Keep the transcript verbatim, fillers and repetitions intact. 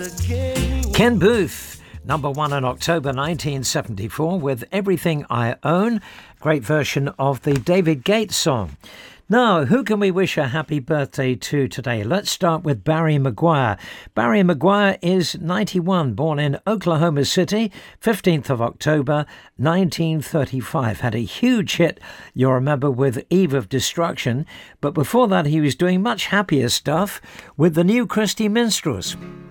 Ken Booth, number one in October nineteen seventy-four with Everything I Own, great version of the David Gates song. Now, who can we wish a happy birthday to today? Let's start with Barry Maguire. Barry Maguire is ninety-one, born in Oklahoma City, fifteenth of October, nineteen thirty-five. Had a huge hit, you'll remember, with Eve of Destruction. But before that, he was doing much happier stuff with the New Christy Minstrels.